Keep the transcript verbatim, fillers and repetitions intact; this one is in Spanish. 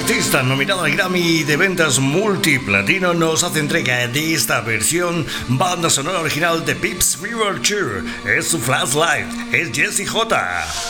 artista nominado al Grammy de ventas multiplatino nos hace entrega de esta versión banda sonora original de Pips River Tour. Es su Flashlight, es Jessie J.